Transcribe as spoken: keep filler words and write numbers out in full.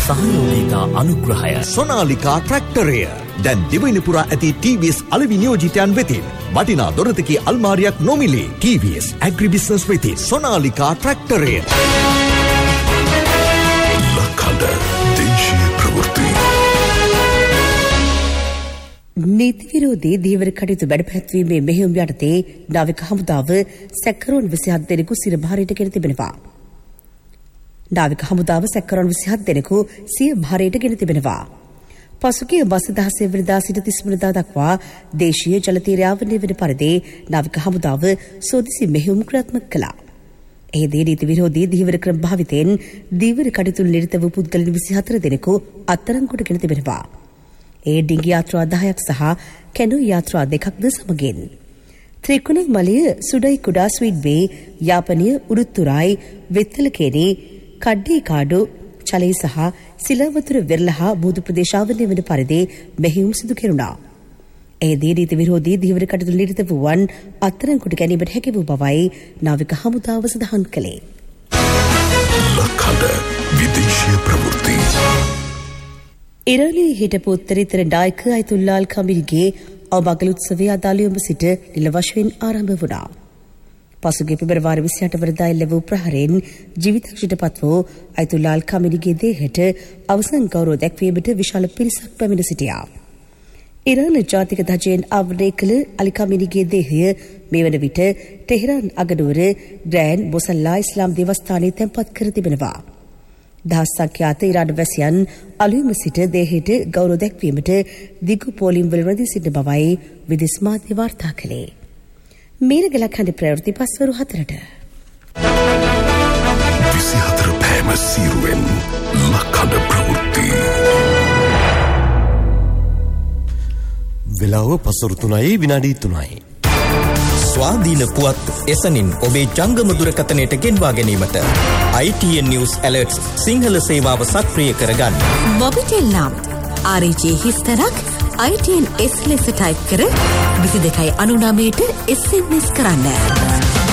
සහයෝගීතා අනුග්‍රහය. සොනාලිකා ට්‍රැක්ටරය දැන් දිවයින පුරා ඇති ටී වී එස් අලෙවි නියෝජිතයන් වෙතින් වටිනා දොරතකි අල්මාරියක් නොමිලේ. ටී වී එස් ඇග්‍රි බිස්නස් වෙතින් සොනාලිකා ට්‍රැක්ටරය. ලක්හඬ දේශීය ප්‍රවෘත්ති. නීති විරෝධී දීවර කටයුතු වැඩපැවැත්වීමේ මෙහෙයුම් යටතේ නාවික හමුදාව සැකකරුවන් විසිහත් දෙනෙකු සිරභාරයට ගෙන තිබෙනවා. නාවික හමුදාව සැකකරුවන් විසිහත් දෙනෙකු සිය භාරයට ගෙන තිබෙනවා. පසුගිය මාස දහසය වෙනිදා සිට තිස් වෙනිදා දක්වා දේශීය ජල තීරය ආවරණය වන පරිදි නාවික හමුදාව සෝදිසි මෙහෙයුම් ක්‍රියාත්මක කළා. එහිදී නීති විරෝධී දීවර ක්‍රම භාවිතයෙන් දීවර කටයුතු නිරත වූ පුද්ගලයන් විසිහතර දෙනෙකු අත්අඩංගුවට ගෙන තිබෙනවා. ඒ ඩිංගි යාත්‍රා දහයක් සහ කැනෝ යාත්‍රා දෙකක්ද සමගින්. ත්‍රිකුණාමලය සුඩයි කුඩා ස්වීඩ්වේ යාපනීය උඩුතුරායි වෙත්තලකේනි කඩ්ඩී කාඩු චලී සහ සිලවතුර වෙරළහා බෝධ ප්‍රදේශාවරණය වන පරිදි මෙහෙයුම් සිදු කෙරුණා. එහිදී නීති විරෝධී දීවර කටයුතු නිරත වූවන් අත්අඩංගුවට ගැනීමට හැකි වූ බවයි නාවික හමුදාව සඳහන් කළේ. ලක්හඬ විදේශීය ප්‍රවෘත්ති. ඉරානයේ හිටපු උත්තරීතර නායක අයතුල්ලා අල් ඛමීනිගේ අවමගල උත්සවය අදාළයම සිට නිල වශයෙන් ආරම්භ වුණා. පසුගිය පෙබරවාරි විසිඅට වෙනිදා එල්ල වූ ප්‍රහාරයෙන් ජීවිතක්ෂයට පත් වූ අයතුල්ලා අල් ඛමීනිගේ දේහයට අවසන් ගෞරව දැක්වීමට විශාල පිරිසක් පැමිණ සිටියා. ඉරාන ජාතික ධජයෙන් ආවරණය කළ අලි ඛමීනිගේ දේහය මේ වන විට ටෙහෙරාන් අගනුවර ග්‍රෑන්ඩ් මොසල්ලා ඉස්ලාම් දේවස්ථානයේ තැන්පත් කර තිබෙනවා. දහස් සංඛ්‍යාත ඉරාන වැසියන් අලුයම සිට දේහයට ගෞරව දැක්වීමට දිගු පෝලිම් වල රැඳී සිටින බවයි විදේශ මාධ්‍ය වාර්තා කළේ. මේරග ලක්හඬ ප්‍රවෘත්ති පස්වරු හතරට. විසිහතර පෑම සීරුවෙන් ලක්හඬ ප්‍රවෘත්ති. වෙලාව පසුරු තුනයි විනාඩි තුනයි. ස්වාධීන පුවත් එසනින් ඔබේ ජංගම දුරකථනයට ගෙන්වා ගැනීමට I T N News Alerts Sinhala සේවාව සක්‍රිය කරගන්න. මොබිටෙල් නම් R J හිස්තරක් I T N S ලෙස ටයිප් කර විසි දෙකයි අනු නවයට S M S කරන්න.